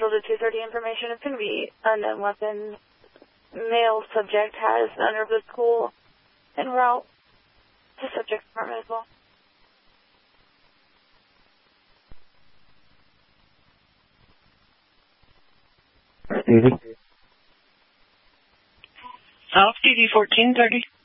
Central to 230 information. It's going to be unknown weapon. Male subject has under the school en route to subject department as well. Receiving. Off duty 1430.